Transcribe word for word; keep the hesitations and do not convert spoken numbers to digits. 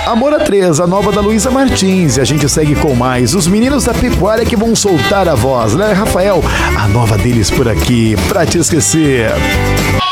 Amor a três, a nova da Luísa Martins. E a gente segue com mais. Os meninos da pecuária que vão soltar a voz, né, Rafael? A nova deles por aqui, pra te esquecer.